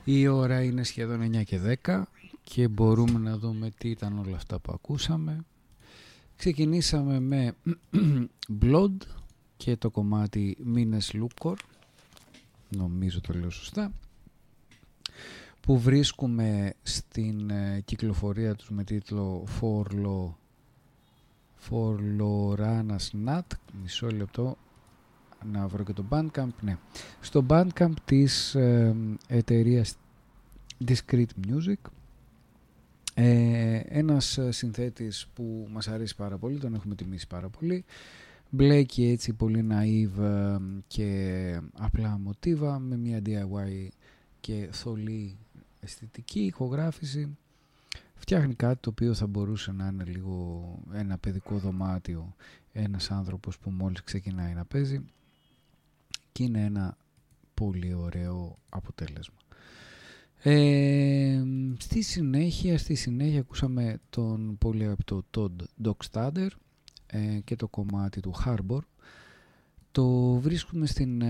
Η ώρα είναι σχεδόν 9 και 10 και μπορούμε να δούμε τι ήταν όλα αυτά που ακούσαμε. Ξεκινήσαμε με Blood και το κομμάτι Mines Lucor, νομίζω το λέω σωστά, που βρίσκουμε στην κυκλοφορία τους με τίτλο For Loranas Nat. Μισό λεπτό να βρω και το Bandcamp. Ναι. Στο Bandcamp της εταιρείας Discrete Music, ένας συνθέτης που μας αρέσει πάρα πολύ, τον έχουμε τιμήσει πάρα πολύ, μπλέκει έτσι πολύ naive και απλά μοτίβα με μια DIY και θολή αισθητική ηχογράφηση. Φτιάχνει κάτι το οποίο θα μπορούσε να είναι λίγο ένα παιδικό δωμάτιο, ένας άνθρωπος που μόλις ξεκινάει να παίζει, και είναι πολύ ωραίο αποτέλεσμα. Στη συνέχεια ακούσαμε τον πολύ αγαπητό Todd Dockstader και το κομμάτι του Harbor. Το βρίσκουμε στην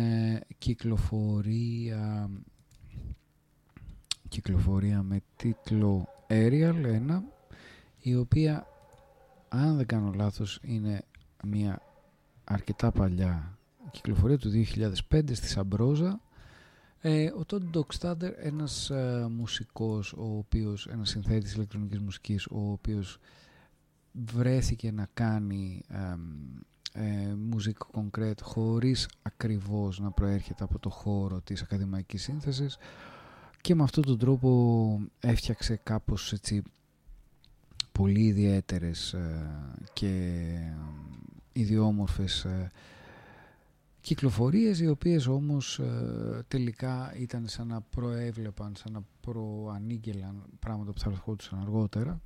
κυκλοφορία με τίτλο Aerial 1, η οποία, αν δεν κάνω λάθος, είναι μια αρκετά παλιά κυκλοφορία του 2005 στη Σαμπρόζα. Ο Todd Dockstader, ένας μουσικός, ένας συνθέτης ηλεκτρονικής μουσικής, ο οποίος βρέθηκε να κάνει musique concrète χωρίς ακριβώς να προέρχεται από το χώρο της ακαδημαϊκής σύνθεσης, και με αυτόν τον τρόπο έφτιαξε κάπως έτσι πολύ ιδιαίτερες και ιδιόμορφες κυκλοφορίες, οι οποίες όμως τελικά ήταν σαν να προέβλεπαν, σαν να προανήγγελαν πράγματα που θα ερχόντουσαν αργότερα.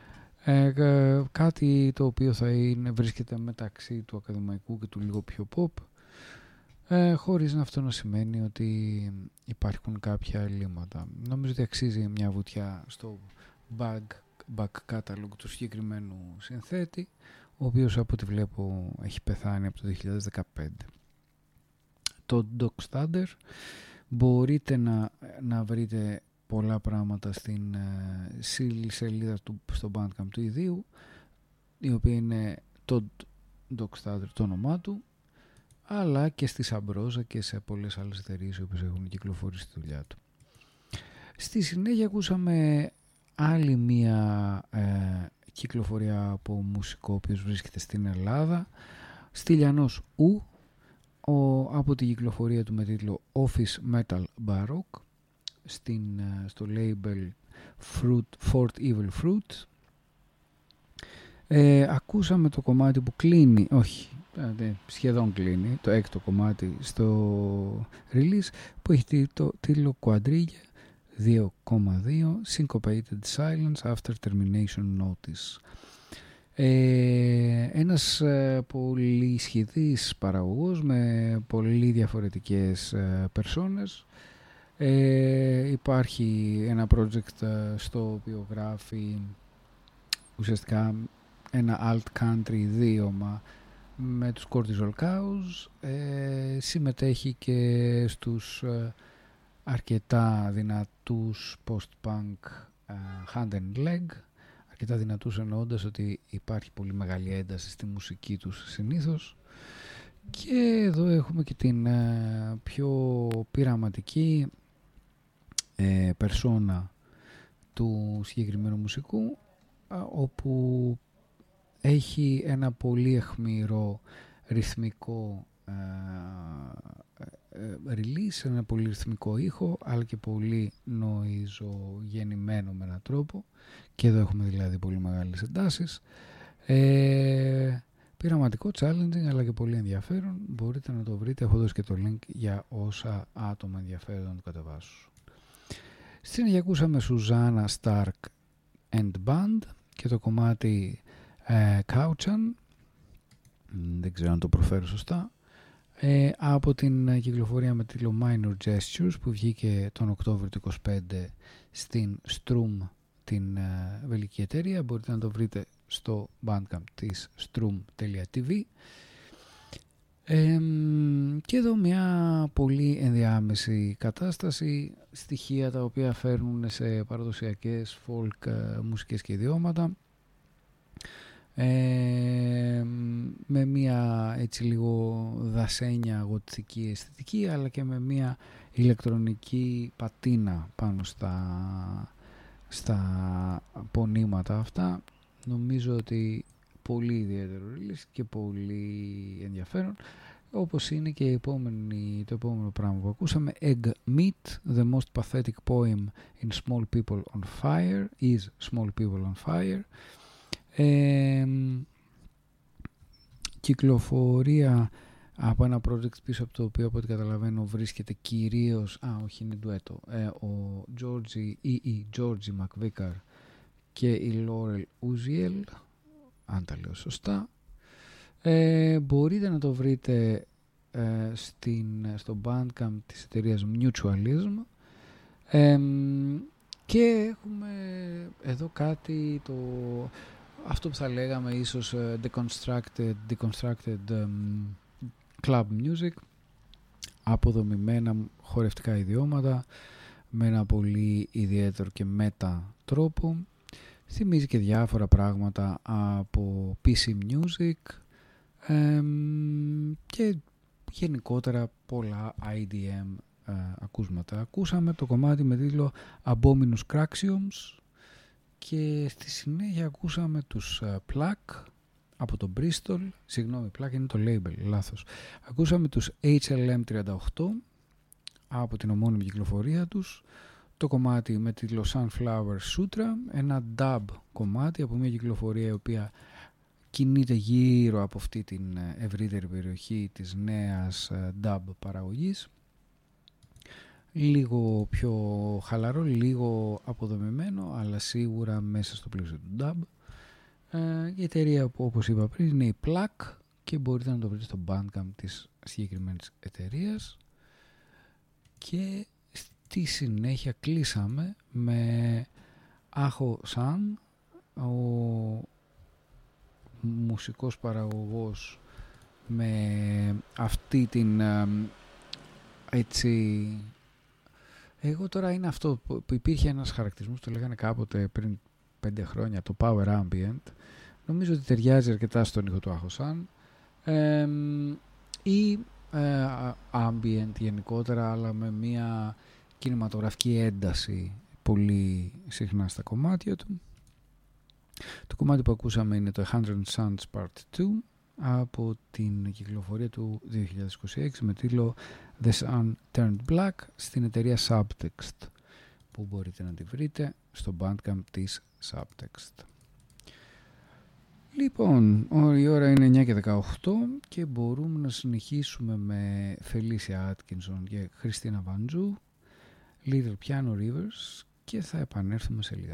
Κάτι το οποίο βρίσκεται μεταξύ του ακαδημαϊκού και του λίγο πιο pop, χωρίς αυτό να σημαίνει ότι υπάρχουν κάποια ελλείμματα. Νομίζω ότι αξίζει μια βουτιά στο back catalog του συγκεκριμένου συνθέτη, ο οποίος από ό,τι βλέπω έχει πεθάνει από το 2015. Το Dockstader μπορείτε να βρείτε πολλά πράγματα στην σελίδα του στο Bandcamp του ιδίου, η οποία είναι το Dockstader το όνομά του, αλλά και στη Σαμπρόζα και σε πολλές άλλες εταιρείες οι οποίες έχουν κυκλοφορήσει τη δουλειά του. Στη συνέχεια ακούσαμε άλλη μία κυκλοφορία από μουσικό ο οποίος βρίσκεται στην Ελλάδα, Στυλιανός Ου, από την κυκλοφορία του με τίτλο Office Metal Baroque στο label Fort Evil Fruit. Ακούσαμε το κομμάτι που κλείνει, σχεδόν κλείνει, το έκτο κομμάτι στο release, που έχει το τίτλο Quadrille 2,2 Syncopated Silence After Termination Notice. Ένας πολύ σχηδής παραγωγός με πολύ διαφορετικές περσόνες. Υπάρχει ένα project στο οποίο γράφει ουσιαστικά ένα alt country δίωμα με τους Cortisol Cows. Συμμετέχει και στους αρκετά δυνατούς post-punk Hand and Leg, αρκετά δυνατούς εννοώντας ότι υπάρχει πολύ μεγάλη ένταση στη μουσική τους συνήθως. Και εδώ έχουμε και την πιο πειραματική περσόνα του συγκεκριμένου μουσικού, όπου έχει ένα πολύ αιχμηρό ρυθμικό release, ένα πολύ ρυθμικό ήχο, αλλά και πολύ νοηζογεννημένο με έναν τρόπο, και εδώ έχουμε δηλαδή πολύ μεγάλες εντάσεις. Πειραματικό, challenging, αλλά και πολύ ενδιαφέρον. Μπορείτε να το βρείτε, έχω δώσει και το link για όσα άτομα ενδιαφέρονται να το κατεβάσουν. Στην ακούσαμε Σουζάννα Stark and Band και το κομμάτι Couchan, δεν ξέρω αν το προφέρω σωστά, από την κυκλοφορία με τίτλο Minor Gestures, που βγήκε τον Οκτώβριο του 25 στην Strum, την βελγική εταιρεία. Μπορείτε να το βρείτε στο Bandcamp της strum.tv. Και εδώ μια πολύ ενδιάμεση κατάσταση, στοιχεία τα οποία φέρνουν σε παραδοσιακές folk μουσικές και ιδιώματα, με μια έτσι λίγο δασένια γοτθική αισθητική, αλλά και με μια ηλεκτρονική πατίνα πάνω στα πονήματα αυτά. Νομίζω ότι πολύ ιδιαίτερο release και πολύ ενδιαφέρον, όπως είναι και το επόμενο πράγμα που ακούσαμε, Egg Meat, The Most Pathetic Poem in Small People on Fire, is Small People on Fire. Κυκλοφορία από ένα project πίσω από το οποίο, από ό,τι καταλαβαίνω, βρίσκεται κυρίως, όχι, είναι ντουέτο, ο Georgie McVicar και η Laurel Uziel, αν τα λέω σωστά. Μπορείτε να το βρείτε στο Bandcamp της εταιρείας Mutualism, και έχουμε εδώ κάτι, αυτό που θα λέγαμε ίσως deconstructed club music, αποδομημένα χορευτικά ιδιώματα με ένα πολύ ιδιαίτερο και μέτα τρόπο. Θυμίζει και διάφορα πράγματα από PC music και γενικότερα πολλά IDM ακούσματα. Ακούσαμε το κομμάτι με τίτλο Abominus Craxiums και στη συνέχεια ακούσαμε τους Plak από το Bristol, συγγνώμη, Plak είναι το label, λάθος. Ακούσαμε τους HLM38 από την ομώνυμη κυκλοφορία τους, το κομμάτι με τίτλο Sunflower Sutra, ένα dub κομμάτι από μια κυκλοφορία η οποία κινείται γύρω από αυτή την ευρύτερη περιοχή της νέας dub παραγωγής. Λίγο πιο χαλαρό, λίγο αποδομημένο, αλλά σίγουρα μέσα στο πλαίσιο του dub. Η εταιρεία που, όπως είπα πριν, είναι η Plak και μπορείτε να το βρείτε στο Bandcamp της συγκεκριμένης εταιρείας. Και στη συνέχεια κλείσαμε με Aho San, ο μουσικός παραγωγός με αυτή την έτσι... Εγώ τώρα είναι αυτό που υπήρχε ένας χαρακτηρισμός, το λέγανε κάποτε πριν 5 χρόνια, το Power Ambient. Νομίζω ότι ταιριάζει αρκετά στον ήχο του Aho San. Ή Ambient γενικότερα, αλλά με μια κινηματογραφική ένταση πολύ συχνά στα κομμάτια του. Το κομμάτι που ακούσαμε είναι το 100 Suns Part 2 από την κυκλοφορία του 2026 με τίτλο The Sun Turned Black στην εταιρεία Subtext, που μπορείτε να τη βρείτε στο Bandcamp της Subtext. Λοιπόν, η ώρα είναι 9:18 και μπορούμε να συνεχίσουμε με Felicia Atkinson και Christina Vanjou, Little Piano Rivers, και θα επανέλθουμε σε λίγα.